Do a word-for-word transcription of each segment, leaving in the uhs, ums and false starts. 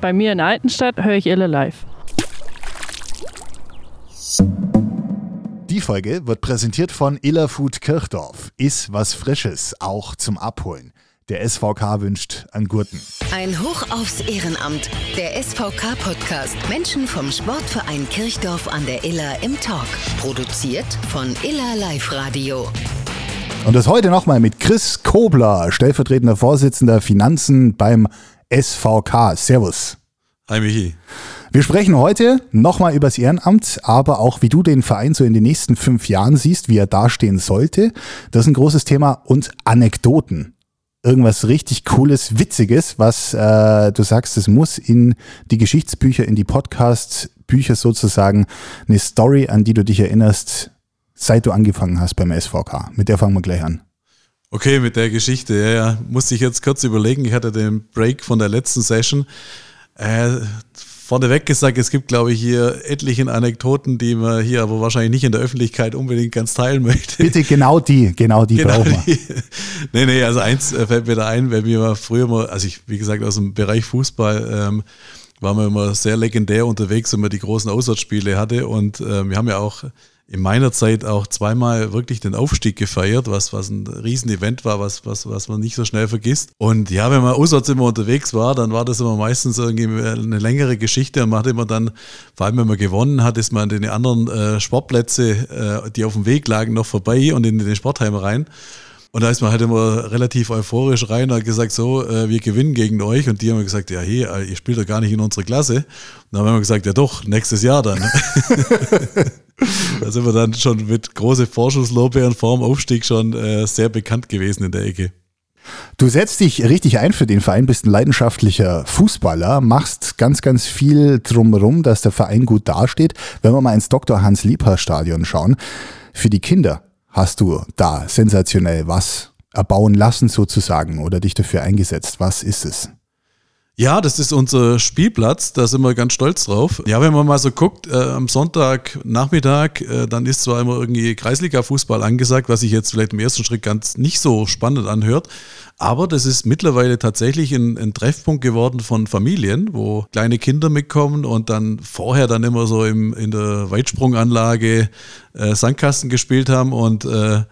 Bei mir in Altenstadt höre ich Ille live. Die Folge wird präsentiert von Iller Food Kirchdorf. Iss was Frisches, auch zum Abholen. Der S V K wünscht einen Gurten. Ein Hoch aufs Ehrenamt. Der S V K-Podcast. Menschen vom Sportverein Kirchdorf an der Iller im Talk. Produziert von Iller Live Radio. Und das heute nochmal mit Chris Kobler, stellvertretender Vorsitzender Finanzen beim S V K. Servus. Hi Michi. Wir sprechen heute nochmal über das Ehrenamt, aber auch wie du den Verein so in den nächsten fünf Jahren siehst, wie er dastehen sollte. Das ist ein großes Thema und Anekdoten. Irgendwas richtig Cooles, Witziges, was äh, du sagst, es muss in die Geschichtsbücher, in die Podcast-Bücher sozusagen, eine Story, an die du dich erinnerst, seit du angefangen hast beim S V K. Mit der fangen wir gleich an. Okay, mit der Geschichte, ja, ja, musste ich jetzt kurz überlegen. Ich hatte den Break von der letzten Session. Äh, vorneweg gesagt, es gibt, glaube ich, hier etliche Anekdoten, die man hier aber wahrscheinlich nicht in der Öffentlichkeit unbedingt ganz teilen möchte. Bitte genau die, genau die genau brauchen wir. Die. Nee, nee, also eins fällt mir da ein, weil wir früher mal, also ich, wie gesagt, aus dem Bereich Fußball, ähm, waren wir immer sehr legendär unterwegs, wenn man die großen Auswärtsspiele hatte und äh, wir haben ja auch in meiner Zeit auch zweimal wirklich den Aufstieg gefeiert, was, was ein Riesenevent war, was, was, was man nicht so schnell vergisst. Und ja, wenn man auswärts immer unterwegs war, dann war das immer meistens irgendwie eine längere Geschichte und man hat immer dann, vor allem wenn man gewonnen hat, ist man an den anderen äh, Sportplätze, äh, die auf dem Weg lagen, noch vorbei und in den Sportheim rein. Und da ist man halt immer relativ euphorisch rein und hat gesagt, so, äh, wir gewinnen gegen euch. Und die haben gesagt, ja, hey, ihr spielt doch gar nicht in unserer Klasse. Und dann haben wir gesagt, ja doch, nächstes Jahr dann. Da sind wir dann schon mit großen Vorschusslorbeeren vorm Aufstieg schon äh, sehr bekannt gewesen in der Ecke. Du setzt dich richtig ein für den Verein, bist ein leidenschaftlicher Fußballer, machst ganz, ganz viel drumherum, dass der Verein gut dasteht. Wenn wir mal ins Doktor Hans-Liebherr-Stadion schauen, für die Kinder hast du da sensationell was erbauen lassen sozusagen oder dich dafür eingesetzt. Was ist es? Ja, das ist unser Spielplatz, da sind wir ganz stolz drauf. Ja, wenn man mal so guckt, äh, am Sonntagnachmittag, äh, dann ist zwar immer irgendwie Kreisliga-Fußball angesagt, was sich jetzt vielleicht im ersten Schritt ganz nicht so spannend anhört, aber das ist mittlerweile tatsächlich ein, ein Treffpunkt geworden von Familien, wo kleine Kinder mitkommen und dann vorher dann immer so im, in der Weitsprunganlage äh, Sandkasten gespielt haben und äh,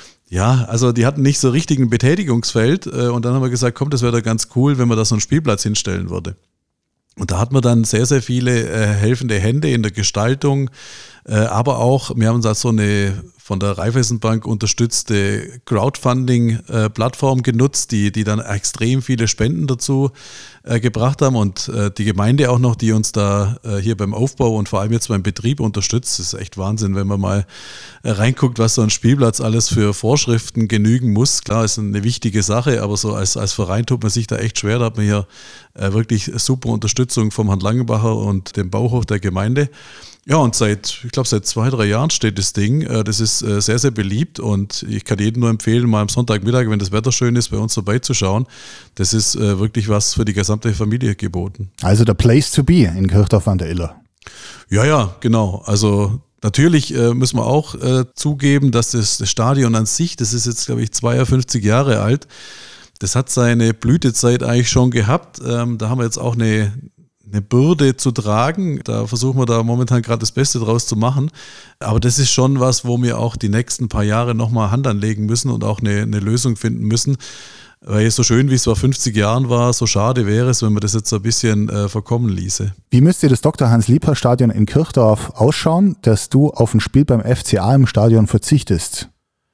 ja, also die hatten nicht so richtig ein Betätigungsfeld äh, und dann haben wir gesagt, komm, das wäre doch ganz cool, wenn man da so einen Spielplatz hinstellen würde. Und da hat man dann sehr, sehr viele äh, helfende Hände in der Gestaltung, äh, aber auch, wir haben da so eine von der Raiffeisenbank unterstützte Crowdfunding-Plattform genutzt, die, die dann extrem viele Spenden dazu äh, gebracht haben und äh, die Gemeinde auch noch, die uns da äh, hier beim Aufbau und vor allem jetzt beim Betrieb unterstützt. Das ist echt Wahnsinn, wenn man mal äh, reinguckt, was so ein Spielplatz alles für Vorschriften genügen muss. Klar, ist eine wichtige Sache, aber so als, als Verein tut man sich da echt schwer. Da hat man hier äh, wirklich super Unterstützung vom Herrn Langenbacher und dem Bauhof der Gemeinde. Ja, und seit, ich glaube, seit zwei, drei Jahren steht das Ding. Das ist sehr, sehr beliebt und ich kann jedem nur empfehlen, mal am Sonntagmittag, wenn das Wetter schön ist, bei uns vorbeizuschauen. Das ist wirklich was für die gesamte Familie geboten. Also der Place to be in Kirchdorf an der Iller. Ja, ja, genau. Also natürlich äh, müssen wir auch äh, zugeben, dass das, das Stadion an sich, das ist jetzt, glaube ich, zweiundfünfzig Jahre alt. Das hat seine Blütezeit eigentlich schon gehabt. Ähm, da haben wir jetzt auch eine eine Bürde zu tragen. Da versuchen wir da momentan gerade das Beste draus zu machen. Aber das ist schon was, wo wir auch die nächsten paar Jahre nochmal Hand anlegen müssen und auch eine, eine Lösung finden müssen. Weil so schön, wie es vor fünfzig Jahren war, so schade wäre es, wenn man das jetzt so ein bisschen äh, verkommen ließe. Wie müsste das Doktor Hans-Liebherr-Stadion in Kirchdorf ausschauen, dass du auf ein Spiel beim F C A im Stadion verzichtest?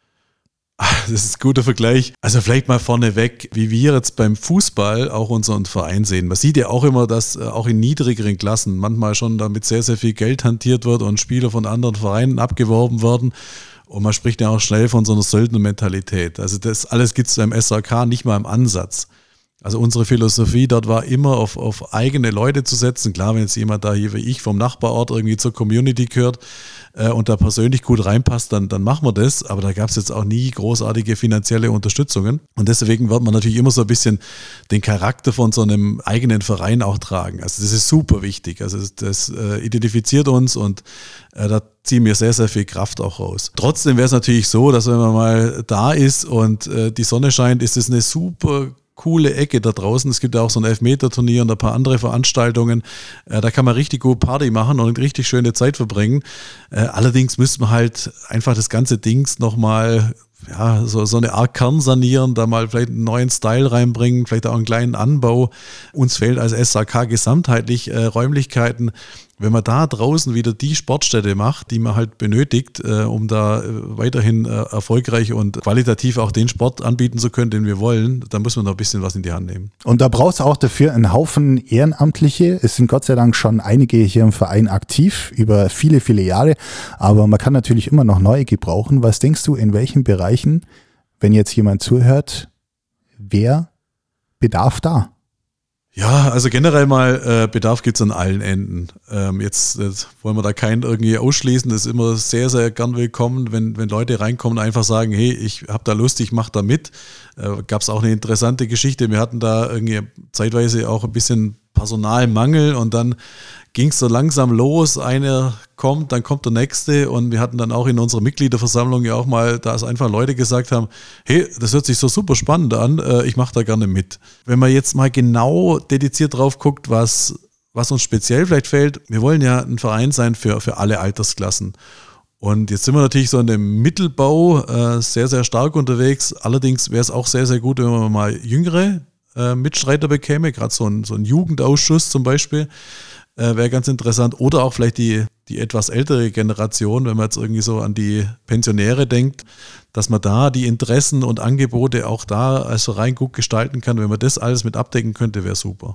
Das ist ein guter Vergleich. Also vielleicht mal vorneweg, wie wir jetzt beim Fußball auch unseren Verein sehen. Man sieht ja auch immer, dass auch in niedrigeren Klassen manchmal schon damit sehr, sehr viel Geld hantiert wird und Spieler von anderen Vereinen abgeworben werden. Und man spricht ja auch schnell von so einer Söldnermentalität. Also das alles gibt es beim S A K nicht mal im Ansatz. Also unsere Philosophie dort war immer auf, auf eigene Leute zu setzen. Klar, wenn jetzt jemand da hier wie ich vom Nachbarort irgendwie zur Community gehört äh, und da persönlich gut reinpasst, dann, dann machen wir das. Aber da gab es jetzt auch nie großartige finanzielle Unterstützungen. Und deswegen wird man natürlich immer so ein bisschen den Charakter von so einem eigenen Verein auch tragen. Also das ist super wichtig. Also das, das äh, identifiziert uns und äh, da ziehen wir sehr, sehr viel Kraft auch raus. Trotzdem wäre es natürlich so, dass wenn man mal da ist und äh, die Sonne scheint, ist es eine super coole Ecke da draußen. Es gibt ja auch so ein Elfmeter-Turnier und ein paar andere Veranstaltungen. Äh, da kann man richtig gut Party machen und eine richtig schöne Zeit verbringen. Äh, allerdings müsste man halt einfach das ganze Dings nochmal, ja, so, so eine Art Kern sanieren, da mal vielleicht einen neuen Style reinbringen, vielleicht auch einen kleinen Anbau. Uns fehlt als S V K gesamtheitlich äh, Räumlichkeiten. Wenn man da draußen wieder die Sportstätte macht, die man halt benötigt, äh, um da äh, weiterhin äh, erfolgreich und qualitativ auch den Sport anbieten zu können, den wir wollen, dann muss man noch ein bisschen was in die Hand nehmen. Und da braucht es auch dafür einen Haufen Ehrenamtliche. Es sind Gott sei Dank schon einige hier im Verein aktiv, über viele, viele Jahre. Aber man kann natürlich immer noch neue gebrauchen. Was denkst du, in welchen Bereichen, wenn jetzt jemand zuhört, wer Bedarf da? Ja, also generell mal äh, Bedarf gibt's an allen Enden. Ähm, jetzt, jetzt wollen wir da keinen irgendwie ausschließen. Das ist immer sehr, sehr gern willkommen, wenn, wenn Leute reinkommen und einfach sagen, hey, ich habe da Lust, ich mache da mit. Äh, gab's auch eine interessante Geschichte. Wir hatten da irgendwie zeitweise auch ein bisschen Personalmangel und dann ging es so langsam los. Einer kommt, dann kommt der nächste und wir hatten dann auch in unserer Mitgliederversammlung ja auch mal, da es einfach Leute gesagt haben, hey, das hört sich so super spannend an, äh, ich mache da gerne mit. Wenn man jetzt mal genau dediziert drauf guckt, was, was uns speziell vielleicht fehlt, wir wollen ja ein Verein sein für, für alle Altersklassen. Und jetzt sind wir natürlich so in dem Mittelbau äh, sehr, sehr stark unterwegs. Allerdings wäre es auch sehr, sehr gut, wenn man mal jüngere äh, Mitstreiter bekäme, gerade so ein, so ein Jugendausschuss zum Beispiel. Äh, wäre ganz interessant. Oder auch vielleicht die, die etwas ältere Generation, wenn man jetzt irgendwie so an die Pensionäre denkt, dass man da die Interessen und Angebote auch da also rein gut gestalten kann. Wenn man das alles mit abdecken könnte, wäre super.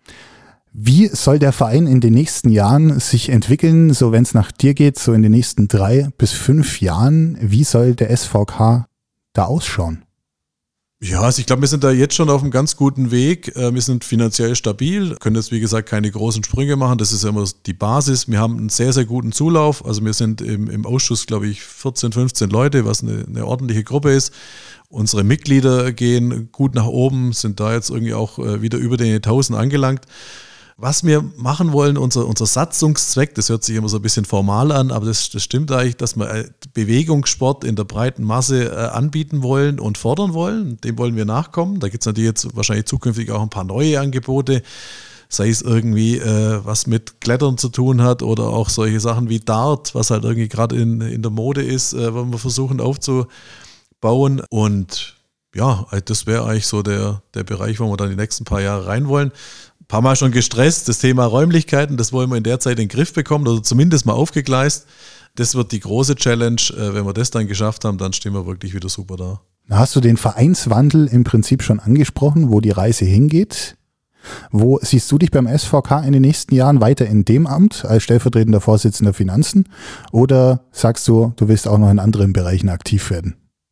Wie soll der Verein in den nächsten Jahren sich entwickeln, so wenn es nach dir geht, so in den nächsten drei bis fünf Jahren? Wie soll der S V K da ausschauen? Ja, also ich glaube, wir sind da jetzt schon auf einem ganz guten Weg. Wir sind finanziell stabil, können jetzt wie gesagt keine großen Sprünge machen. Das ist immer die Basis. Wir haben einen sehr, sehr guten Zulauf. Also wir sind im, im Ausschuss, glaube ich, vierzehn, fünfzehn Leute, was eine, eine ordentliche Gruppe ist. Unsere Mitglieder gehen gut nach oben, sind da jetzt irgendwie auch wieder über den tausend angelangt. Was wir machen wollen, unser, unser Satzungszweck, das hört sich immer so ein bisschen formal an, aber das, das stimmt eigentlich, dass wir Bewegungssport in der breiten Masse äh, anbieten wollen und fordern wollen. Dem wollen wir nachkommen. Da gibt es natürlich jetzt wahrscheinlich zukünftig auch ein paar neue Angebote, sei es irgendwie äh, was mit Klettern zu tun hat oder auch solche Sachen wie Dart, was halt irgendwie gerade in, in der Mode ist, äh, wollen wir versuchen aufzubauen. Und ja, das wäre eigentlich so der, der Bereich, wo wir dann die nächsten paar Jahre rein wollen. Ein paar Mal schon gestresst, das Thema Räumlichkeiten, das wollen wir in der Zeit in den Griff bekommen oder zumindest mal aufgegleist. Das wird die große Challenge. Wenn wir das dann geschafft haben, dann stehen wir wirklich wieder super da. Hast du den Vereinswandel im Prinzip schon angesprochen, wo die Reise hingeht? Wo siehst du dich beim S V K in den nächsten Jahren weiter in dem Amt als stellvertretender Vorsitzender Finanzen? Oder sagst du, du willst auch noch in anderen Bereichen aktiv werden?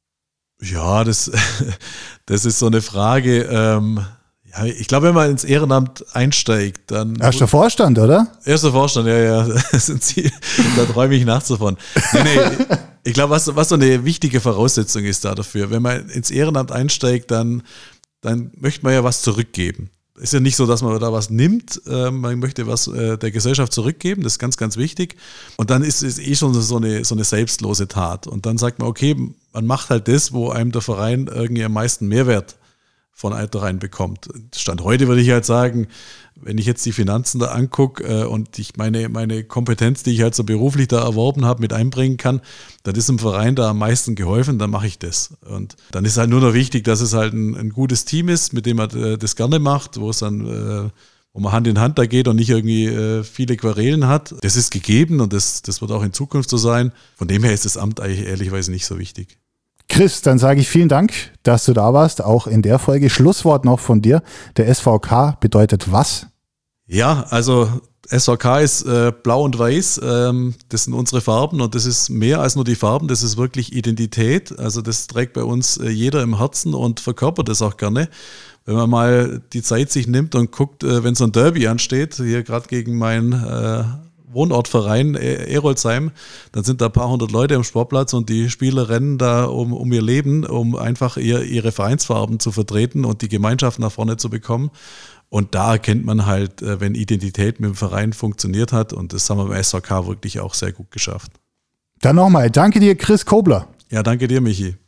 Ja, das, das ist so eine Frage. Ähm, ja, ich glaube, wenn man ins Ehrenamt einsteigt, dann... Erster Vorstand, oder? Erster Vorstand, ja, ja. Das sind Sie, da träume ich nachts davon. Nee, nee, ich glaube, was, was so eine wichtige Voraussetzung ist da dafür, wenn man ins Ehrenamt einsteigt, dann, dann möchte man ja was zurückgeben. Ist ja nicht so, dass man da was nimmt, man möchte was der Gesellschaft zurückgeben, das ist ganz, ganz wichtig. Und dann ist es eh schon so eine, so eine selbstlose Tat. Und dann sagt man, okay, man macht halt das, wo einem der Verein irgendwie am meisten Mehrwert von Alter bekommt. Stand heute würde ich halt sagen, wenn ich jetzt die Finanzen da angucke äh, und ich meine, meine Kompetenz, die ich halt so beruflich da erworben habe, mit einbringen kann, dann ist im Verein da am meisten geholfen, dann mache ich das. Und dann ist halt nur noch wichtig, dass es halt ein, ein gutes Team ist, mit dem man äh, das gerne macht, wo es dann, äh, wo man Hand in Hand da geht und nicht irgendwie äh, viele Querelen hat. Das ist gegeben und das, das wird auch in Zukunft so sein. Von dem her ist das Amt eigentlich ehrlicherweise nicht so wichtig. Chris, dann sage ich vielen Dank, dass du da warst, auch in der Folge. Schlusswort noch von dir. Der S V K bedeutet was? Ja, also S V K ist äh, blau und weiß. Ähm, das sind unsere Farben und das ist mehr als nur die Farben. Das ist wirklich Identität. Also das trägt bei uns äh, jeder im Herzen und verkörpert das auch gerne. Wenn man mal die Zeit sich nimmt und guckt, äh, wenn so ein Derby ansteht, hier gerade gegen mein äh, Wohnortverein Erolsheim, dann sind da ein paar hundert Leute am Sportplatz und die Spieler rennen da um, um ihr Leben, um einfach ihr, ihre Vereinsfarben zu vertreten und die Gemeinschaft nach vorne zu bekommen. Und da erkennt man halt, wenn Identität mit dem Verein funktioniert hat und das haben wir beim S V K wirklich auch sehr gut geschafft. Dann nochmal, danke dir Chris Kobler. Ja, danke dir Michi.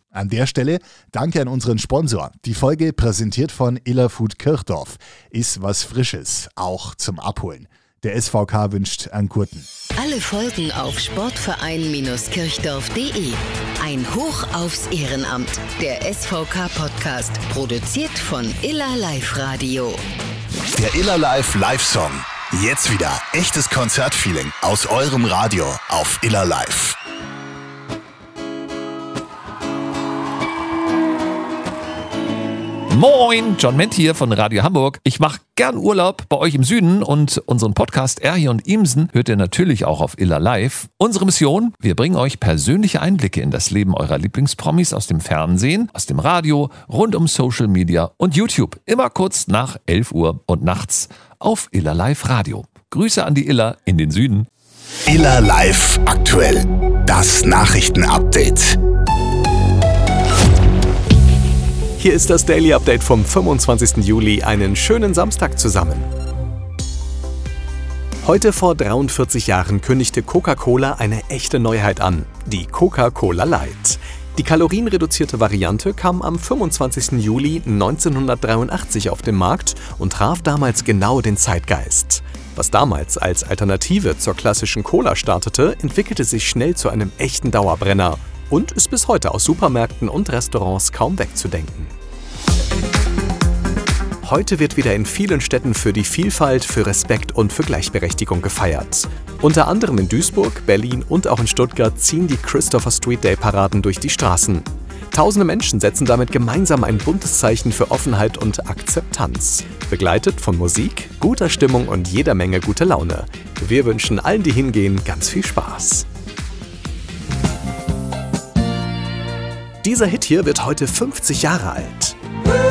An der Stelle danke an unseren Sponsor. Die Folge, präsentiert von Iller Food Kirchdorf, ist was Frisches, auch zum Abholen. Der S V K wünscht einen guten. Alle Folgen auf sportverein kirchdorf punkt de. Ein Hoch aufs Ehrenamt. Der S V K-Podcast, produziert von Iller Live Radio. Der Iller Live Live-Song. Jetzt wieder echtes Konzertfeeling aus eurem Radio auf Iller Live. Moin, John Ment hier von Radio Hamburg. Ich mache gern Urlaub bei euch im Süden und unseren Podcast Erhi und Imsen hört ihr natürlich auch auf Iller Live. Unsere Mission, wir bringen euch persönliche Einblicke in das Leben eurer Lieblingspromis aus dem Fernsehen, aus dem Radio, rund um Social Media und YouTube. Immer kurz nach elf Uhr und nachts auf Iller Live Radio. Grüße an die Iller in den Süden. Iller Live aktuell. Das Nachrichtenupdate. Hier ist das Daily Update vom fünfundzwanzigsten Juli. Einen schönen Samstag zusammen. Heute vor dreiundvierzig Jahren kündigte Coca-Cola eine echte Neuheit an, die Coca-Cola Light. Die kalorienreduzierte Variante kam am fünfundzwanzigsten Juli neunzehnhundertdreiundachtzig auf den Markt und traf damals genau den Zeitgeist. Was damals als Alternative zur klassischen Cola startete, entwickelte sich schnell zu einem echten Dauerbrenner und ist bis heute aus Supermärkten und Restaurants kaum wegzudenken. Heute wird wieder in vielen Städten für die Vielfalt, für Respekt und für Gleichberechtigung gefeiert. Unter anderem in Duisburg, Berlin und auch in Stuttgart ziehen die Christopher Street Day Paraden durch die Straßen. Tausende Menschen setzen damit gemeinsam ein buntes Zeichen für Offenheit und Akzeptanz. Begleitet von Musik, guter Stimmung und jeder Menge gute Laune. Wir wünschen allen, die hingehen, ganz viel Spaß. Dieser Hit hier wird heute fünfzig Jahre alt.